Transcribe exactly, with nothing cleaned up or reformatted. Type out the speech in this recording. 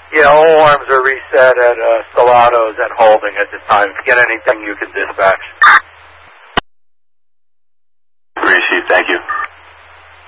Yeah, all arms are reset at uh, Stellatos at holding at this time. If you get anything, you can dispatch. Received, thank you.